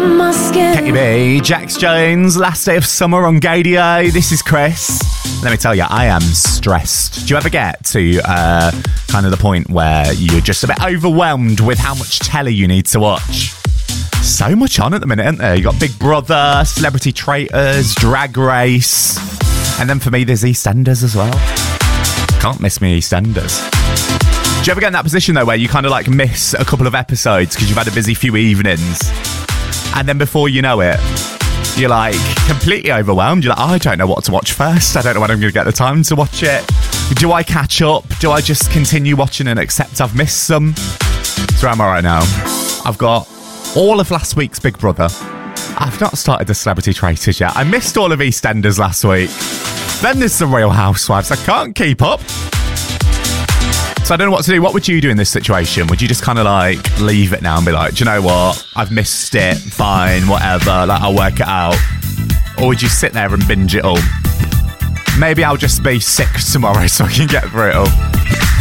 my skin. Katy B, Jax Jones, last day of summer on Gadio. This is Chris. Let me tell you, I am stressed. Do you ever get to kind of the point where you're just a bit overwhelmed with how much telly you need to watch? So much on at the minute, isn't there? You got Big Brother, Celebrity Traitors, Drag Race, and then for me, there's EastEnders as well. Can't miss me EastEnders. Do you ever get in that position though, where you kind of like miss a couple of episodes because you've had a busy few evenings, and then before you know it, you're like completely overwhelmed. You're like, oh, I don't know what to watch first. I don't know when I'm going to get the time to watch it. Do I catch up? Do I just continue watching and accept I've missed some? So where am I right now? I've got all of last week's Big Brother. I've not started the Celebrity Traitors yet. I missed all of EastEnders last week. Then there's the Real Housewives. I can't keep up. So I don't know what to do. What would you do in this situation? Would you just kind of like leave it now and be like, do you know what? I've missed it. Fine, whatever. Like, I'll work it out. Or would you sit there and binge it all? Maybe I'll just be sick tomorrow so I can get through it all.